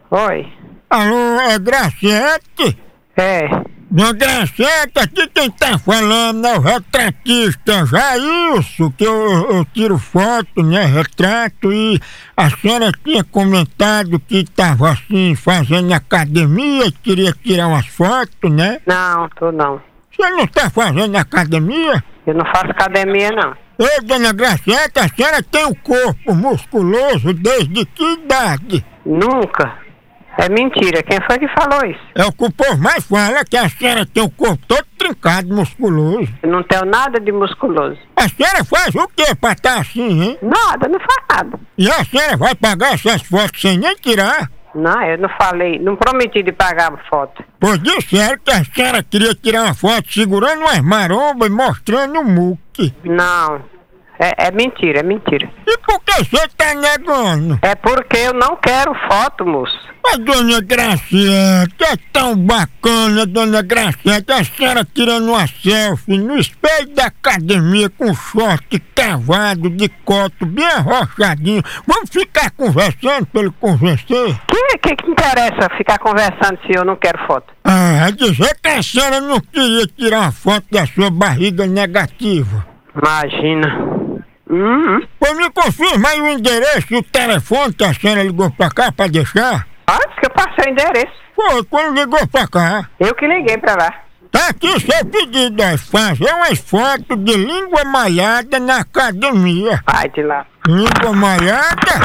Oi. Alô, é Graciete? É. Dona Graciete, aqui quem tá falando é o retratista Jailson, que eu tiro foto, né, retrato, e a senhora tinha comentado que tava assim, fazendo academia e queria tirar umas fotos, né? Não, tô não. Você não tá fazendo academia? Eu não faço academia, não. Ô, dona Graciete, a senhora tem um corpo musculoso desde que idade? Nunca. É mentira. Quem foi que falou isso? É o que o povo mais fala, que a senhora tem o corpo todo trincado, musculoso. Eu não tenho nada de musculoso. A senhora faz o quê pra estar assim, hein? Nada, não faz nada. E a senhora vai pagar essas fotos sem nem tirar? Não, eu não falei, não prometi de pagar a foto. Pois disseram que a senhora queria tirar uma foto segurando umas marombas e mostrando o muque. Não. É mentira, é mentira. E por que você tá negando? É porque eu não quero foto, moço. A dona Graciete, é tão bacana, dona Graciete, a senhora tirando uma selfie no espelho da academia com short cavado de coto bem arrochadinho. Vamos ficar conversando pra ele convencer? Que interessa ficar conversando se eu não quero foto? Ah, dizer que a senhora não queria tirar uma foto da sua barriga negativa. Imagina. Pois me confirma aí o endereço e o telefone que a senhora ligou pra cá pra deixar? Antes que eu passei o endereço. Foi, quando ligou pra cá. Eu que liguei pra lá. Tá aqui seu pedido, é fazer umas fotos de língua malhada na academia. Vai de lá. Língua malhada?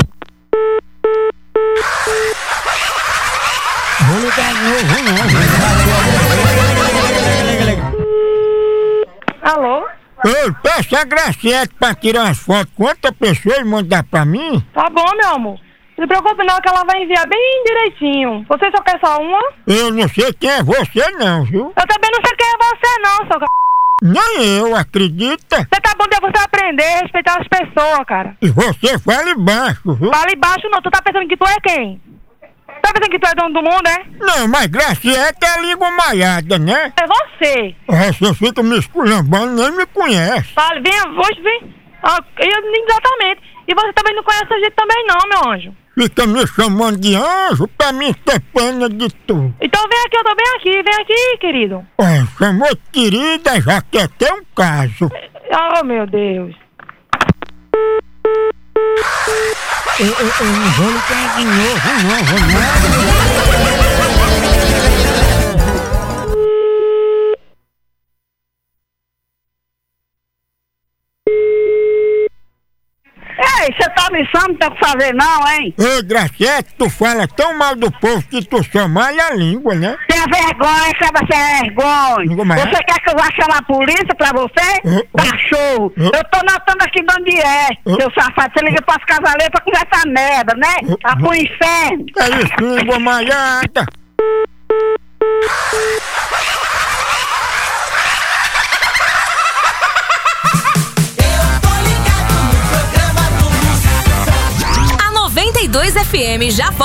Vou ligar de novo, não. Alô? Ei, peça a Graciete pra tirar as fotos com outra pessoa e mandar pra mim? Tá bom, meu amor. Não se preocupe não que ela vai enviar bem direitinho. Você só quer só uma? Eu não sei quem é você não, viu? Eu também não sei quem é você não, seu c... Nem eu, acredita? Você tá bom de você aprender a respeitar as pessoas, cara. E você fala baixo, viu? Fala embaixo não, tu tá pensando que tu é quem? Tá pensando que tu é dono do mundo, é? Não, mas Graciete é língua malhada, né? É você. Você fica me esculhambando, nem me conhece. Fala, vem, vem. Exatamente. E você também não conhece a gente também não, meu anjo. Fica me chamando de anjo pra mim ter pena de tu. Então vem aqui, eu tô bem aqui, querido. Chamou de querida, já quer ter um caso. Oh, meu Deus. Eu não vou ligar de novo, não. Ei, você tá me chamando pra fazer não, hein? Ei, Graciete, tu fala tão mal do povo que tu só malha a língua, né? Tenha vergonha, chama sem vergonha. Você quer que eu vá chamar a polícia pra você? Cachorro! Eu tô notando aqui de onde é, seu safado. Você liga pras cavaleiros pra conversar merda, né? Tá pro inferno. É isso, língua malhada. A 92 FM já